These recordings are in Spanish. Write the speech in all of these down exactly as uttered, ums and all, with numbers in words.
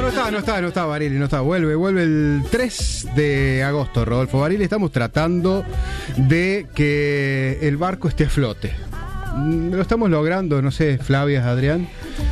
no está, no está, no está Barili, no está. Vuelve, vuelve el tres de agosto, Rodolfo Barili. Estamos tratando de que el barco esté a flote. Lo estamos logrando, no sé, Flavia, Adrián.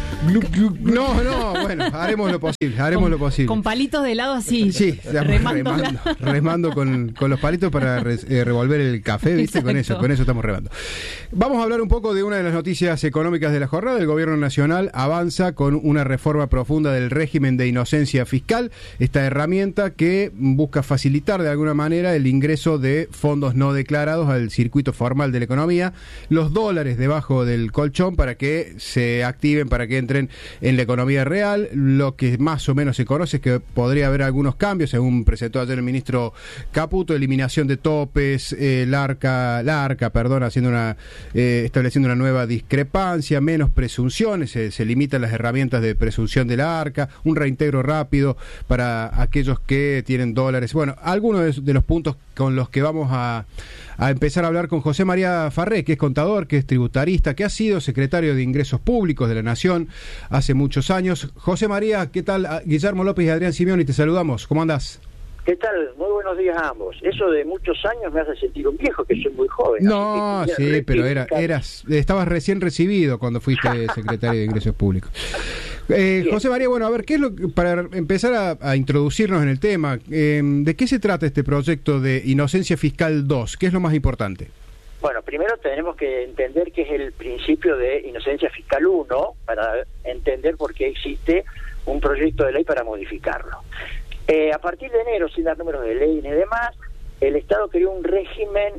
No, no, bueno, haremos lo posible, haremos con, lo posible. Con palitos de helado así. Sí, remando, remando, remando con, con los palitos para re, eh, revolver el café, ¿viste? Exacto. Con eso, con eso estamos remando. Vamos a hablar un poco de una de las noticias económicas de la jornada. El gobierno nacional avanza con una reforma profunda del régimen de inocencia fiscal, esta herramienta que busca facilitar de alguna manera el ingreso de fondos no declarados al circuito formal de la economía, los dólares debajo del colchón para que se activen, para que entren en la economía real. Lo que más o menos se conoce es que podría haber algunos cambios, según presentó ayer el ministro Caputo, eliminación de topes, eh, la arca, la arca, perdón, haciendo una, eh, estableciendo una nueva discrepancia, menos presunciones, se, se limitan las herramientas de presunción de la arca, un reintegro rápido para aquellos que tienen dólares. Bueno, algunos de, de los puntos con los que vamos a, a empezar a hablar con José María Farré, que es contador, que es tributarista, que ha sido secretario de Ingresos Públicos de la Nación hace muchos años. José María, ¿qué tal? Guillermo López y Adrián Simeoni, te saludamos. ¿Cómo andás? ¿Qué tal? Muy buenos días a ambos. Eso de muchos años me hace sentir un viejo, que soy muy joven. No, sí, pero era, eras, estabas recién recibido cuando fuiste secretario de Ingresos Públicos. Eh, José María, bueno, a ver, ¿qué es lo que, para empezar a, a introducirnos en el tema, eh, ¿de qué se trata este proyecto de Inocencia Fiscal dos? ¿Qué es lo más importante? Bueno, primero tenemos que entender qué es el principio de Inocencia Fiscal uno, para entender por qué existe un proyecto de ley para modificarlo. Eh, a partir de enero, sin dar números de ley ni demás, el Estado creó un régimen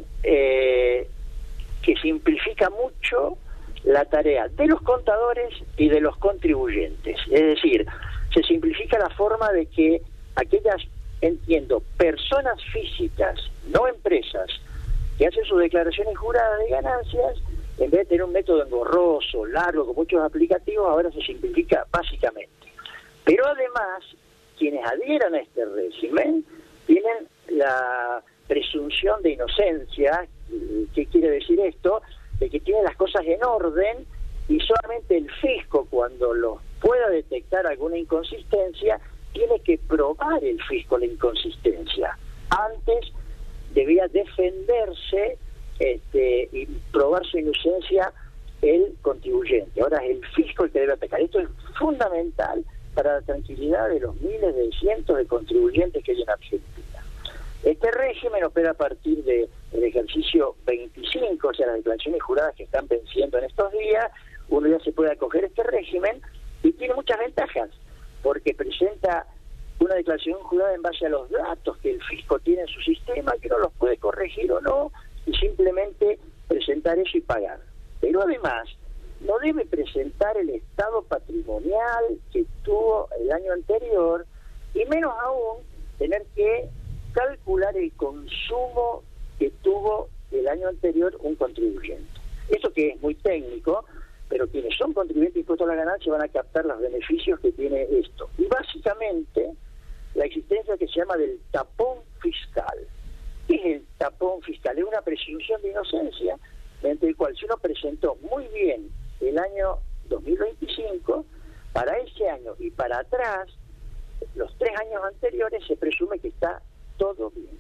eh, que simplifica mucho la tarea de los contadores y de los contribuyentes. Es decir, se simplifica la forma de que aquellas, entiendo, personas físicas, no empresas, que hacen sus declaraciones juradas de ganancias, en vez de tener un método engorroso, largo, con muchos aplicativos, ahora se simplifica básicamente. Pero además, quienes adhieran a este régimen tienen la presunción de inocencia. ¿Qué quiere decir esto? De que tienen las cosas en orden y solamente el fisco, cuando lo pueda detectar alguna inconsistencia, tiene que probar el fisco la inconsistencia. Antes debía defenderse este, y probar su inocencia el contribuyente. Ahora es el fisco el que debe atacar. Esto es fundamental para la tranquilidad de los miles de cientos de contribuyentes que hay en Argentina. Este régimen opera a partir del ejercicio veinticinco, o sea, las declaraciones juradas que están venciendo en estos días. Uno ya se puede acoger a este régimen y tiene muchas ventajas, porque presenta una declaración jurada en base a los datos que el fisco tiene en su sistema, que no los puede corregir o no, y simplemente presentar eso y pagar. Pero además, no debe presentar el estado patrimonial que tuvo el año anterior, y menos aún tener que calcular el consumo que tuvo el año anterior un contribuyente. Eso que es muy técnico, pero quienes son contribuyentes impuestos a la ganancia van a captar los beneficios que tiene esto. Y básicamente, la existencia que se llama del tapón fiscal. ¿Qué es el tapón fiscal? Es una presunción de inocencia, mediante el cual si uno presentó muy bien el año dos mil veinticinco, para ese año y para atrás, los tres años anteriores, se presume que está todo bien.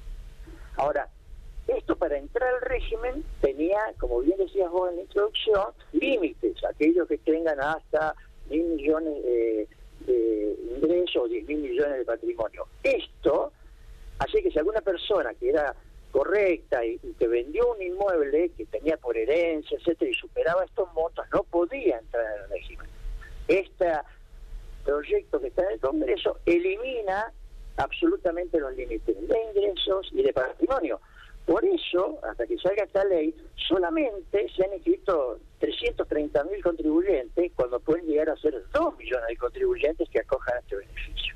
Ahora, esto para entrar al régimen tenía, como bien decías vos en la introducción, límites, aquellos que tengan hasta mil millones de, de ingresos o diez mil millones de patrimonio. Esto hace que si alguna persona que era correcta y, y que vendió un inmueble que tenía por herencia, etcétera, y superaba estos montos, no podía entrar en el régimen. Este proyecto que está en el Congreso elimina absolutamente los límites de ingresos y de patrimonio. Por eso, hasta que salga esta ley, solamente se han inscrito trescientos treinta mil contribuyentes, cuando pueden llegar a ser dos millones de contribuyentes que acojan este beneficio.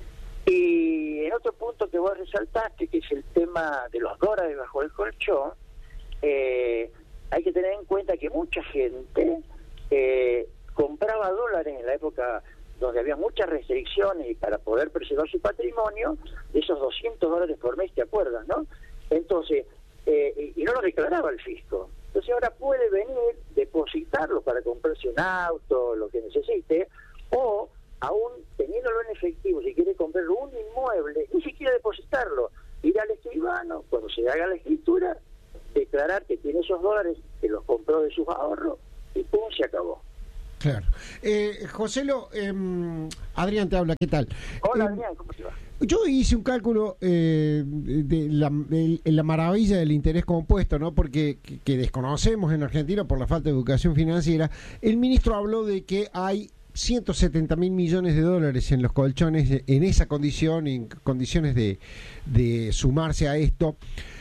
Y en otro punto que vos resaltaste, que es el tema de los dólares bajo el colchón, eh, hay que tener en cuenta que mucha gente eh, compraba dólares en la época donde había muchas restricciones y para poder preservar su patrimonio, de esos doscientos dólares por mes, ¿te acuerdas, no? Entonces, eh, y no lo declaraba el fisco. Entonces ahora puede venir, depositarlo para comprarse un auto, lo que necesite, o aún teniendo teniéndolo en efectivo, si quiere comprar un inmueble, ni siquiera depositarlo, ir al escribano, cuando se haga la escritura, declarar que tiene esos dólares, que los compró de sus ahorros, y pum, se acabó. Claro. Eh, Joselo, eh, Adrián te habla, ¿qué tal? Hola, eh, Adrián, ¿cómo te va? Yo hice un cálculo eh, de la, de la maravilla del interés compuesto, ¿no? Porque que, que desconocemos en Argentina por la falta de educación financiera. El ministro habló de que hay ciento setenta mil millones de dólares en los colchones en esa condición, en condiciones de, de sumarse a esto.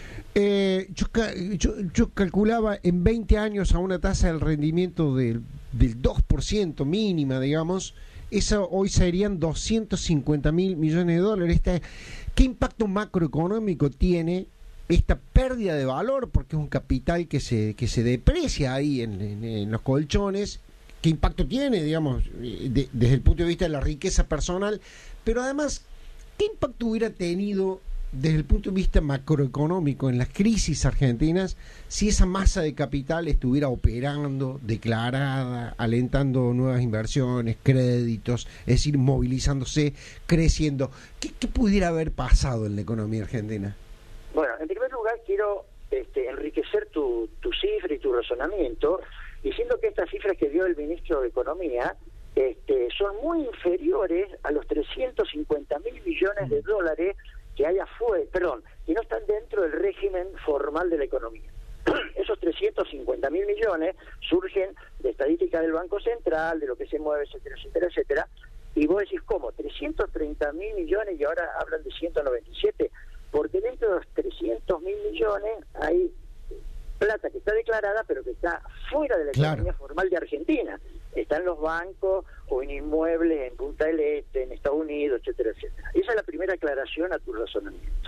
Eh, yo, yo, yo calculaba en veinte años a una tasa del rendimiento del, del dos por ciento mínima, digamos. Eso hoy serían doscientos cincuenta mil millones de dólares. Esta, ¿Qué impacto macroeconómico tiene esta pérdida de valor? Porque es un capital que se que se deprecia ahí en, en, en los colchones. ¿Qué impacto tiene, digamos, de, desde el punto de vista de la riqueza personal? Pero además, ¿qué impacto hubiera tenido desde el punto de vista macroeconómico en las crisis argentinas si esa masa de capital estuviera operando, declarada, alentando nuevas inversiones, créditos, es decir, movilizándose, creciendo? ¿Qué, qué pudiera haber pasado en la economía argentina? Bueno, en primer lugar quiero este, enriquecer tu, tu cifra y tu razonamiento diciendo que estas cifras que dio el ministro de Economía este, son muy inferiores a los trescientos cincuenta mil millones de dólares que hay afuera, perdón, que no están dentro del régimen formal de la economía. Esos trescientos cincuenta mil millones surgen de estadística del Banco Central, de lo que se mueve, etcétera, etcétera, etcétera, y vos decís, ¿cómo? trescientos treinta mil millones y ahora hablan de ciento noventa y siete, porque dentro de los trescientos mil millones hay plata que está declarada, pero que está fuera de la claro. economía formal de Argentina. Están los bancos o en inmuebles en Punta del Este, en Estados Unidos, etcétera, etcétera. Esa es la primera aclaración a tu razonamiento.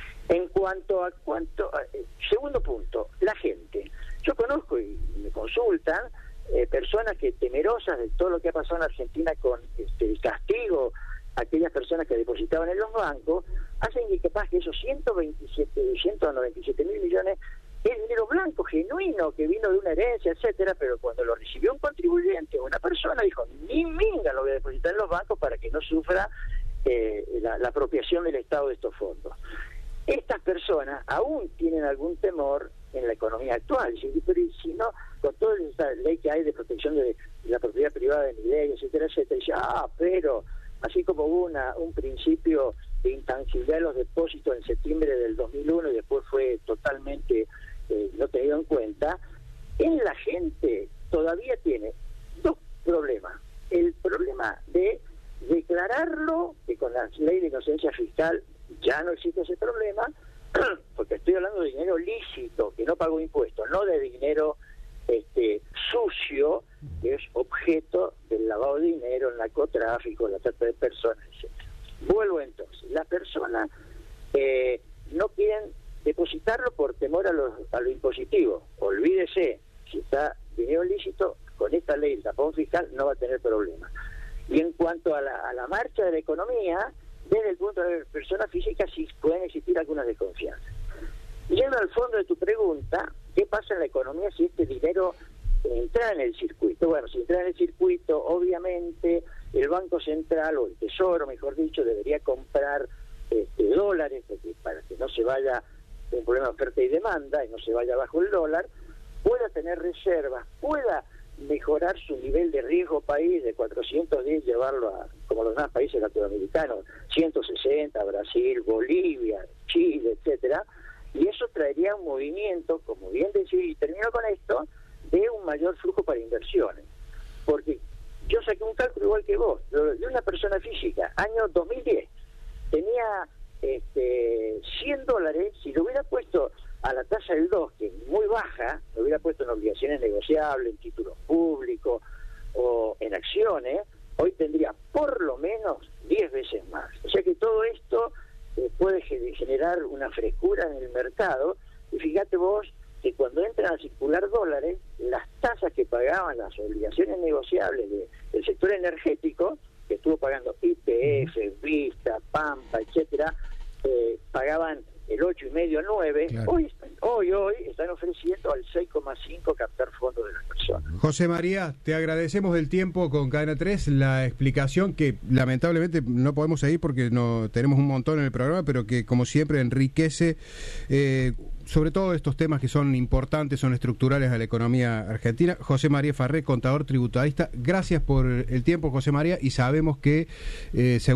En cuanto a cuánto, eh, segundo punto, la gente. Yo conozco y me consultan eh, personas que temerosas de todo lo que ha pasado en Argentina con este, el castigo a aquellas personas que depositaban en los bancos, hacen que capaz que esos ciento veintisiete, ciento noventa y siete mil millones es dinero blanco, genuino, que vino de una herencia, etcétera, pero cuando lo recibió un contribuyente o una persona, dijo, ni minga lo voy a depositar en los bancos para que no sufra eh, la, la apropiación del Estado de estos fondos. Estas personas aún tienen algún temor en la economía actual, pero si no, con toda esta ley que hay de protección de la propiedad privada de mi ley, etcétera, etcétera, dice, ah, pero así como hubo una, un principio de intangibilidad de los depósitos en septiembre del dos mil uno y después fue totalmente eh, no tenido en cuenta, en la gente todavía tiene dos problemas. El problema de declararlo, que con la ley de inocencia fiscal ya no existe ese problema, porque estoy hablando de dinero lícito, que no pagó impuestos, no de dinero este sucio, que es objeto del lavado de dinero, el narcotráfico, la trata de personas, etcétera. Vuelvo entonces, las personas eh, no quieren depositarlo por temor a lo, a lo impositivo. Olvídese, si está dinero lícito, con esta ley, el tapón fiscal, no va a tener problema. Y en cuanto a la, a la marcha de la economía, desde el punto de vista de personas físicas, sí pueden existir algunas desconfianzas. Yendo al fondo de tu pregunta, ¿qué pasa en la economía si este dinero entra en el circuito? Bueno, si entra en el circuito, obviamente el Banco Central, o el Tesoro, mejor dicho, debería comprar este, dólares, porque para que no se vaya un problema de oferta y demanda, y no se vaya bajo el dólar, pueda tener reservas, pueda mejorar su nivel de riesgo país de cuatrocientos diez, llevarlo a, como los demás países latinoamericanos, ciento sesenta, Brasil, Bolivia, Chile, etcétera, y eso traería un movimiento, como bien decía, y termino con esto, de un mayor flujo para inversiones. Porque yo saqué un cálculo igual que vos, de una persona física, año dos mil diez, tenía este, cien dólares, si lo hubiera puesto a la tasa del dos, que es muy baja, lo hubiera puesto en obligaciones negociables, en títulos públicos o en acciones, hoy tendría por lo menos diez veces más. O sea que todo esto eh, puede generar una frescura en el mercado, y fíjate vos que cuando entran a circular dólares, las tasas que pagaban las obligaciones negociables de, del sector energético, que estuvo pagando I P F, Vista, Pampa, etcétera, eh, pagaban el ocho y medio, nueve, claro. Hoy están hoy, hoy, están ofreciendo al seis coma cinco captar fondos de las personas. José María, te agradecemos el tiempo con Cadena tres, la explicación que lamentablemente no podemos seguir porque no tenemos un montón en el programa, pero que como siempre enriquece eh, sobre todo estos temas que son importantes, son estructurales a la economía argentina. José María Farré, contador tributarista, gracias por el tiempo, José María, y sabemos que eh, según